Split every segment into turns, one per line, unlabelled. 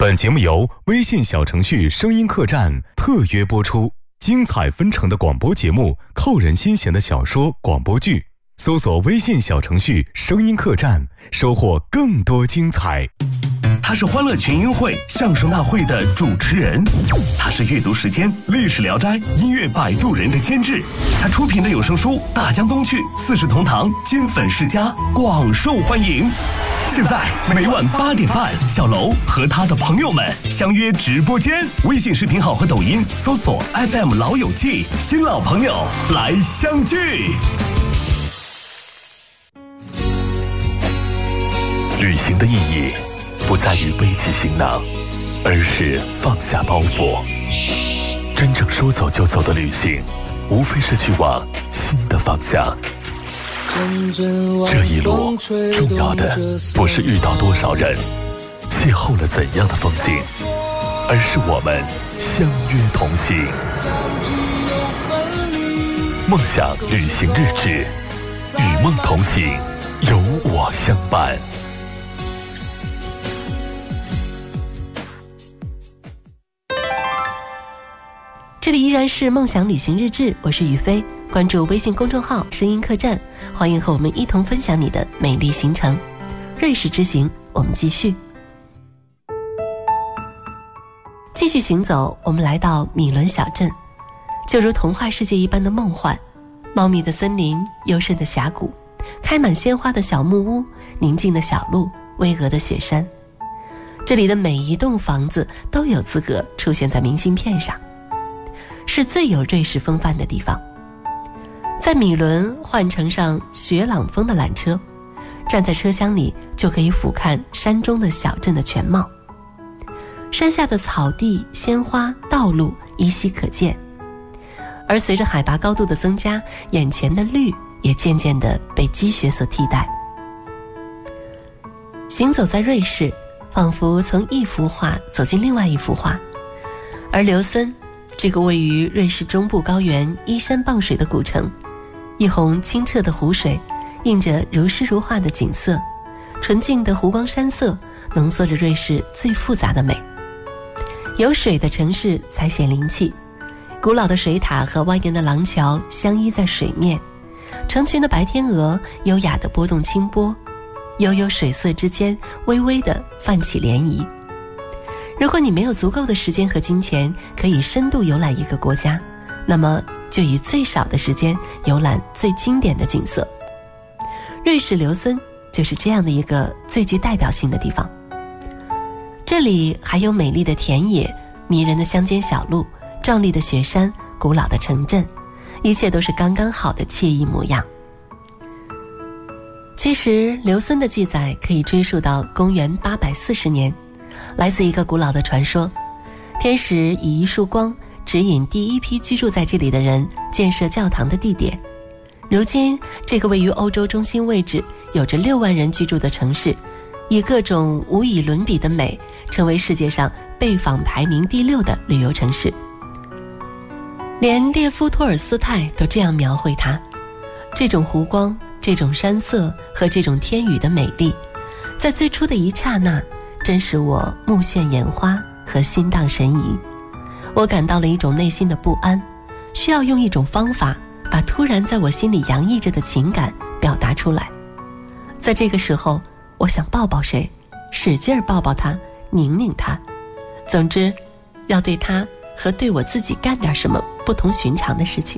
本节目由微信小程序声音客栈特约播出，精彩纷呈的广播节目，扣人心弦的小说广播剧，搜索微信小程序声音客栈，收获更多精彩。
他是欢乐群英会相声大会的主持人，他是阅读时间历史聊斋音乐摆渡人的监制，他出品的有声书《大江东去》四世同堂金粉世家广受欢迎。现在每晚8点半，小楼和他的朋友们相约直播间，微信视频号和抖音搜索 FM 老友记，新老朋友来相聚。旅行的意义不在于背起行囊，而是放下包袱。真正说走就走的旅行，无非是去往新的方向。这一路重要的不是遇到多少人，邂逅了怎样的风景，而是我们相约同行。梦想旅行日志，与梦同行，有我相伴。
这里依然是梦想旅行日志，我是雨飞，关注微信公众号声音客栈，欢迎和我们一同分享你的美丽行程。瑞士之行，我们继续行走，我们来到米伦小镇，就如童话世界一般的梦幻，茂密的森林，幽深的峡谷，开满鲜花的小木屋，宁静的小路，巍峨的雪山，这里的每一栋房子都有资格出现在明信片上，是最有瑞士风范的地方。在米伦换乘上雪朗风的缆车，站在车厢里就可以俯瞰山中的小镇的全貌，山下的草地、鲜花、道路依稀可见，而随着海拔高度的增加，眼前的绿也渐渐地被积雪所替代。行走在瑞士，仿佛从一幅画走进另外一幅画，而琉森这个位于瑞士中部高原依山傍水的古城，一泓清澈的湖水映着如诗如画的景色，纯净的湖光山色浓缩着瑞士最复杂的美。有水的城市才显灵气，古老的水塔和蜿蜒的廊桥相依在水面，成群的白天鹅优雅地拨动清波，悠悠水色之间微微地泛起涟漪。如果你没有足够的时间和金钱可以深度游览一个国家，那么就以最少的时间游览最经典的景色。瑞士琉森就是这样的一个最具代表性的地方。这里还有美丽的田野、迷人的乡间小路、壮丽的雪山、古老的城镇，一切都是刚刚好的惬意模样。其实琉森的记载可以追溯到公元840年，来自一个古老的传说，天使以一束光指引第一批居住在这里的人建设教堂的地点。如今这个位于欧洲中心位置，有着6万人居住的城市，以各种无以伦比的美，成为世界上被访排名第6的旅游城市。连列夫·托尔斯泰都这样描绘它，这种湖光，这种山色和这种天宇的美丽，在最初的一刹那真使我目眩眼花和心荡神怡。我感到了一种内心的不安，需要用一种方法把突然在我心里洋溢着的情感表达出来。在这个时候，我想抱抱谁，使劲抱抱他，拧拧他，总之要对他和对我自己干点什么不同寻常的事情。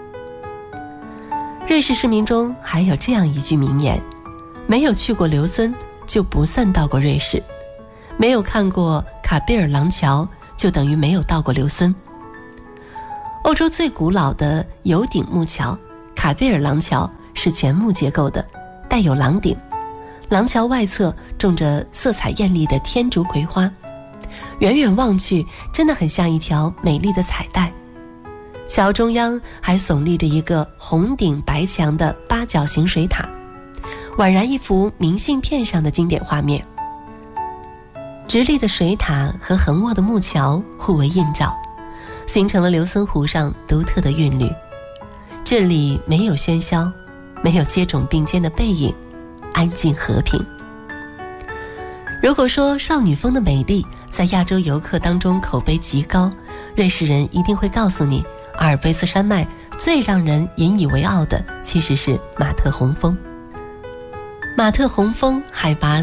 瑞士市民中还有这样一句名言，没有去过琉森就不算到过瑞士，没有看过卡贝尔廊桥就等于没有到过琉森。欧洲最古老的有顶木桥卡贝尔廊桥是全木结构的，带有廊顶，廊桥外侧种着色彩艳丽的天竺葵花，远远望去真的很像一条美丽的彩带。桥中央还耸立着一个红顶白墙的8角形水塔，宛然一幅明信片上的经典画面。直立的水塔和横卧的木桥互为映照，形成了琉森湖上独特的韵律。这里没有喧嚣，没有接踵并肩的背影，安静和平。如果说少女峰的美丽在亚洲游客当中口碑极高，瑞士人一定会告诉你，阿尔卑斯山脉最让人引以为傲的其实是马特洪峰。马特洪峰海拔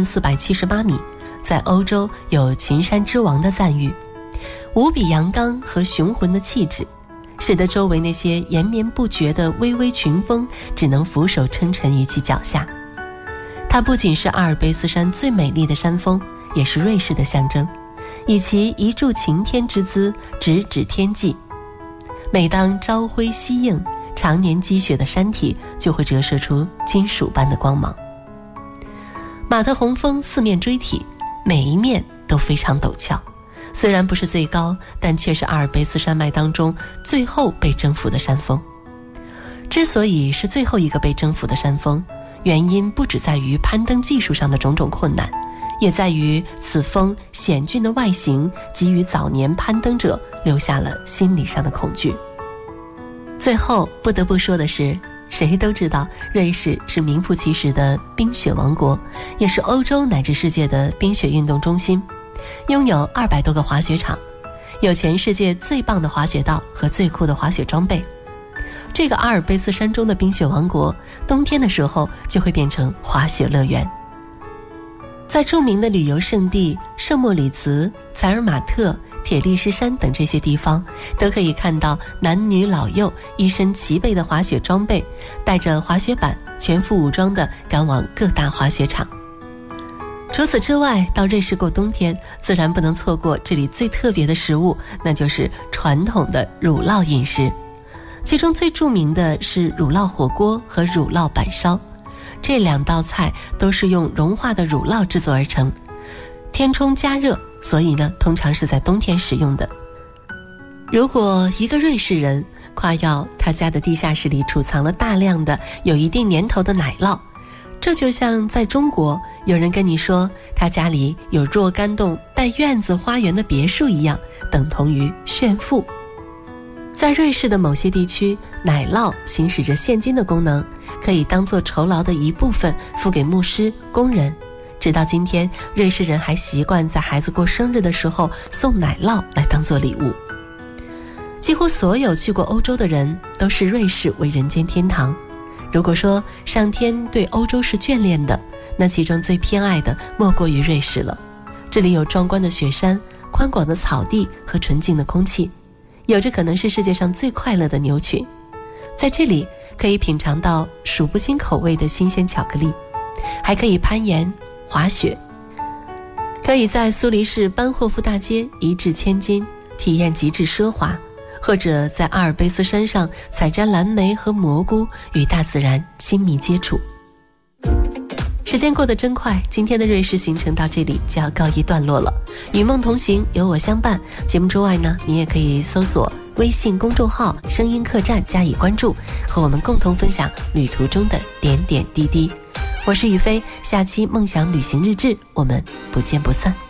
4478米，在欧洲有群山之王的赞誉，无比阳刚和雄浑的气质，使得周围那些延绵不绝的巍巍群峰只能俯首称臣于其脚下。它不仅是阿尔卑斯山最美丽的山峰，也是瑞士的象征，以其一柱擎天之姿直指天际。每当朝晖夕映，常年积雪的山体就会折射出金属般的光芒。马特洪峰四面锥体，每一面都非常陡峭，虽然不是最高，但却是阿尔卑斯山脉当中最后被征服的山峰。之所以是最后一个被征服的山峰，原因不只在于攀登技术上的种种困难，也在于此峰险峻的外形给予早年攀登者留下了心理上的恐惧。最后不得不说的是，谁都知道瑞士是名副其实的冰雪王国，也是欧洲乃至世界的冰雪运动中心，拥有200多个滑雪场，有全世界最棒的滑雪道和最酷的滑雪装备。这个阿尔卑斯山中的冰雪王国，冬天的时候就会变成滑雪乐园。在著名的旅游胜地圣莫里茨、采尔马特、铁力士山等这些地方，都可以看到男女老幼一身齐备的滑雪装备，带着滑雪板全副武装地赶往各大滑雪场。除此之外，到瑞士过冬天自然不能错过这里最特别的食物，那就是传统的乳酪饮食。其中最著名的是乳酪火锅和乳酪板烧，这2道菜都是用融化的乳酪制作而成，填充加热，所以呢，通常是在冬天使用的。如果一个瑞士人夸耀他家的地下室里储藏了大量的有一定年头的奶酪，这就像在中国有人跟你说他家里有若干栋带院子花园的别墅一样，等同于炫富。在瑞士的某些地区，奶酪行使着现金的功能，可以当作酬劳的一部分付给牧师、工人。直到今天，瑞士人还习惯在孩子过生日的时候送奶酪来当作礼物。几乎所有去过欧洲的人都视瑞士为人间天堂。如果说上天对欧洲是眷恋的，那其中最偏爱的莫过于瑞士了。这里有壮观的雪山、宽广的草地和纯净的空气，有着可能是世界上最快乐的牛群。在这里可以品尝到数不清口味的新鲜巧克力，还可以攀岩、滑雪，可以在苏黎世班霍夫大街一掷千金，体验极致奢华，或者在阿尔卑斯山上采摘蓝莓和蘑菇，与大自然亲密接触。时间过得真快，今天的瑞士行程到这里就要告一段落了。与梦同行，有我相伴。节目之外呢，你也可以搜索微信公众号声音客栈加以关注，和我们共同分享旅途中的点点滴滴。我是雨飞，下期梦想旅行日志我们不见不散。